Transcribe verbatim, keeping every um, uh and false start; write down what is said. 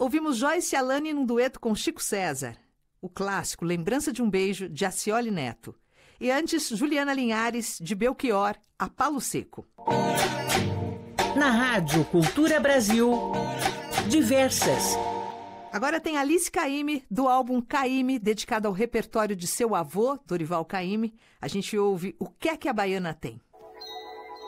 Ouvimos Joyce e Alane num dueto com Chico César. O clássico Lembrança de um Beijo, de Acioli Neto. E antes, Juliana Linhares, de Belchior, a Palo Seco. Na Rádio Cultura Brasil, Diversas. Agora tem Alice Caymmi, do álbum Caymmi, dedicado ao repertório de seu avô, Dorival Caymmi. A gente ouve O Que é que a Baiana Tem.